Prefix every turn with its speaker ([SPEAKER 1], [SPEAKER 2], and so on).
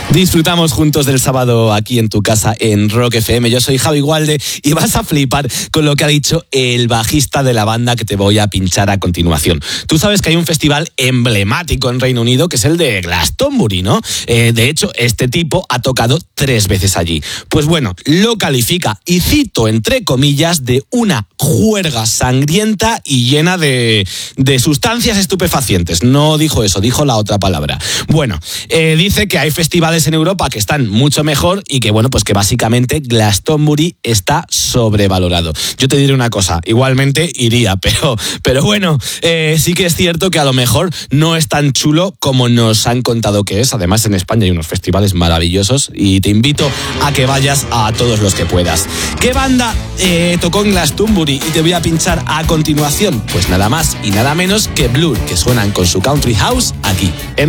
[SPEAKER 1] Disfrutamos juntos del sábado aquí en tu casa en Rock FM. Yo soy Javi Gualde y vas a flipar con lo que ha dicho el bajista de la banda que te voy a pinchar a continuación. Tú sabes que hay un festival emblemático en Reino Unido que es el de Glastonbury, ¿no? De hecho, este tipo ha tocado 3 veces allí. Pues bueno, lo califica, y cito entre comillas, de una juerga sangrienta y llena de sustancias estupefacientes. No dijo eso, dijo la otra palabra. Bueno, dice que hay festivales en Europa que están mucho mejor y que, bueno, pues que básicamente Glastonbury está sobrevalorado. Yo te diré una cosa, igualmente iría, pero bueno, sí que es cierto que a lo mejor no es tan chulo como nos han contado que es. Además, en España hay unos festivales maravillosos y te invito a que vayas a todos los que puedas. ¿Qué banda tocó en Glastonbury y te voy a pinchar a continuación? Pues nada más y nada menos que Blur, que suenan con su Country House aquí en